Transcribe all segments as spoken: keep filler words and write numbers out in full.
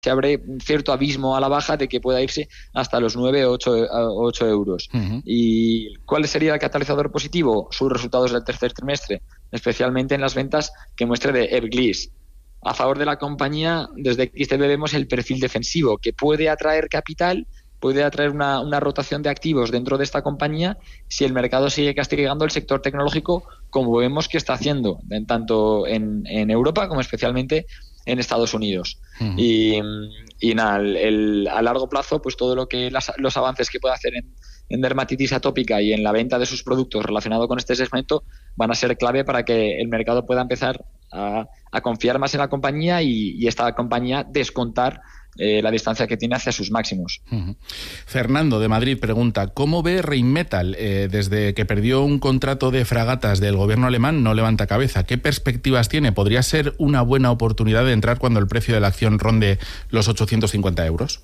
se abre un cierto abismo a la baja de que pueda irse hasta los nueve o ocho euros. Uh-huh. ¿Y cuál sería el catalizador positivo? Sus resultados del tercer trimestre, especialmente en las ventas que muestre de Ebglyss. A favor de la compañía, desde X T B vemos el perfil defensivo, que puede atraer capital, puede atraer una, una rotación de activos dentro de esta compañía si el mercado sigue castigando el sector tecnológico, como vemos que está haciendo, en, tanto en, en Europa como especialmente en Estados Unidos. Uh-huh. Y, y nada, el, el, a largo plazo, pues todo lo que las, los avances que puede hacer en, en dermatitis atópica y en la venta de sus productos relacionado con este segmento van a ser clave para que el mercado pueda empezar a, a confiar más en la compañía y, y esta compañía descontar eh, la distancia que tiene hacia sus máximos. Uh-huh. Fernando de Madrid pregunta, ¿cómo ve Rheinmetall? Eh, desde que perdió un contrato de fragatas del gobierno alemán no levanta cabeza. ¿Qué perspectivas tiene? ¿Podría ser una buena oportunidad de entrar cuando el precio de la acción ronde los ochocientos cincuenta euros?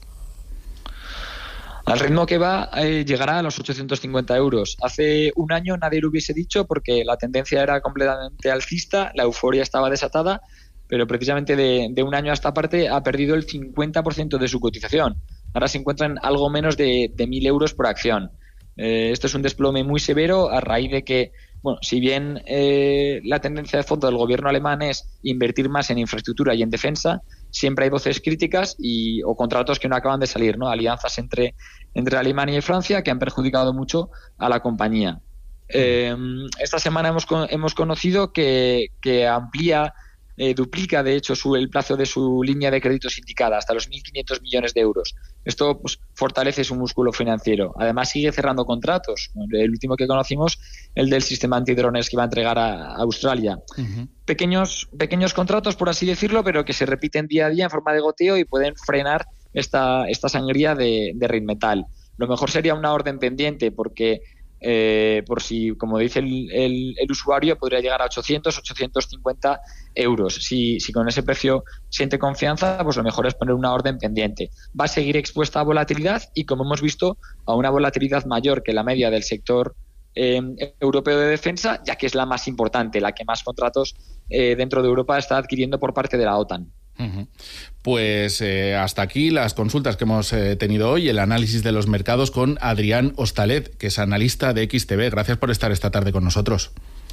Al ritmo que va, eh, llegará a los ochocientos cincuenta euros. Hace un año nadie lo hubiese dicho porque la tendencia era completamente alcista, la euforia estaba desatada, pero precisamente de, de un año a esta parte ha perdido el cincuenta por ciento de su cotización. Ahora se encuentra en algo menos de, de mil euros por acción. Eh, esto es un desplome muy severo a raíz de que, bueno, si bien eh, la tendencia de fondo del gobierno alemán es invertir más en infraestructura y en defensa, siempre hay voces críticas y o contratos que no acaban de salir, ¿no? Alianzas entre, entre Alemania y Francia que han perjudicado mucho a la compañía. Eh, esta semana hemos, hemos conocido que, que amplía, eh, duplica de hecho su, el plazo de su línea de crédito sindicada hasta los mil quinientos millones de euros. Esto pues, fortalece su músculo financiero. Además sigue cerrando contratos. El último que conocimos, el del sistema antidrones que va a entregar a, a Australia. Uh-huh. Pequeños, pequeños contratos, por así decirlo, pero que se repiten día a día en forma de goteo y pueden frenar esta, esta sangría de, de Rheinmetall. Lo mejor sería una orden pendiente porque eh, por si, como dice el, el, el usuario, podría llegar a ochocientos, ochocientos cincuenta euros. Si, si con ese precio siente confianza, pues lo mejor es poner una orden pendiente. Va a seguir expuesta a volatilidad y, como hemos visto, a una volatilidad mayor que la media del sector eh, europeo de defensa, ya que es la más importante, la que más contratos eh, dentro de Europa está adquiriendo por parte de la OTAN. Uh-huh. Pues eh, hasta aquí las consultas que hemos eh, tenido hoy, el análisis de los mercados con Adrián Hostalet, que es analista de X T B. Gracias por estar esta tarde con nosotros.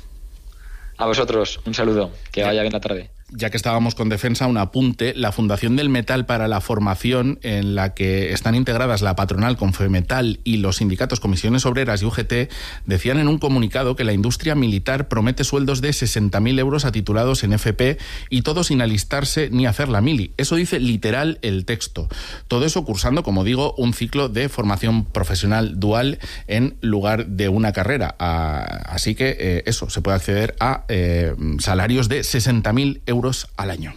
A vosotros, un saludo, que vaya bien la tarde. Ya que estábamos con defensa, un apunte. La Fundación del Metal para la Formación, en la que están integradas la patronal Confemetal y los sindicatos Comisiones Obreras y U G T, decían en un comunicado que la industria militar promete sueldos de sesenta mil euros a titulados en F P y todo sin alistarse ni hacer la mili. Eso dice literal el texto. Todo eso cursando, como digo, un ciclo de formación profesional dual en lugar de una carrera. Así que eh, eso, se puede acceder a eh, salarios de sesenta mil euros al año.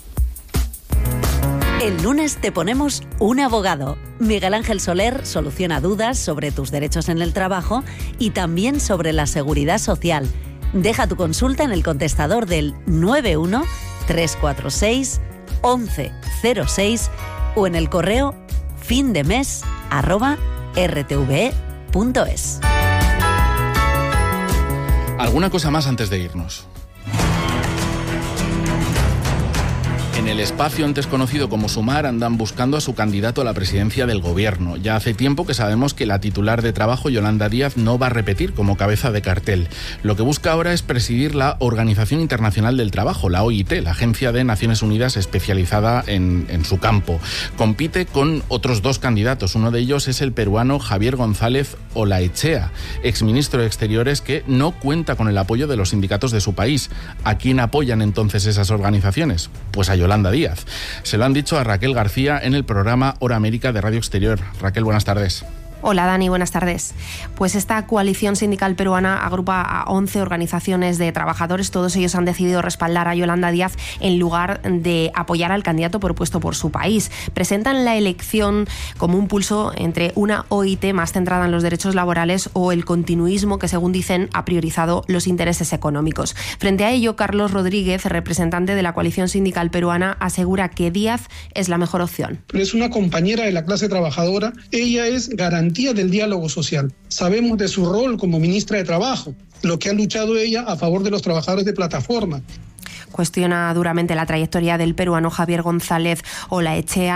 El lunes te ponemos un abogado. Miguel Ángel Soler soluciona dudas sobre tus derechos en el trabajo y también sobre la seguridad social. Deja tu consulta en el contestador del nueve uno, tres cuatro seis, once cero seis o en el correo findemes arroba r t v e punto es. ¿Alguna cosa más antes de irnos? En el espacio antes conocido como Sumar andan buscando a su candidato a la presidencia del gobierno. Ya hace tiempo que sabemos que la titular de trabajo, Yolanda Díaz, no va a repetir como cabeza de cartel. Lo que busca ahora es presidir la Organización Internacional del Trabajo, la O I T, la agencia de Naciones Unidas especializada en, en su campo. Compite con otros dos candidatos. Uno de ellos es el peruano Javier González Olaechea, exministro de Exteriores, que no cuenta con el apoyo de los sindicatos de su país. ¿A quién apoyan entonces esas organizaciones? Pues a Yolanda Díaz. Se lo han dicho a Raquel García en el programa Hora América de Radio Exterior. Raquel, buenas tardes. Hola Dani, buenas tardes. Pues esta coalición sindical peruana agrupa a once organizaciones de trabajadores. Todos ellos han decidido respaldar a Yolanda Díaz en lugar de apoyar al candidato propuesto por su país. Presentan la elección como un pulso entre una O I T más centrada en los derechos laborales o el continuismo que, según dicen, ha priorizado los intereses económicos. Frente a ello, Carlos Rodríguez, representante de la coalición sindical peruana, asegura que Díaz es la mejor opción. Pero es una compañera de la clase trabajadora. Ella es garantía del diálogo social. Sabemos de su rol como ministra de Trabajo, lo que ha luchado ella a favor de los trabajadores de plataforma. Cuestiona duramente la trayectoria del peruano Javier González Olaechea.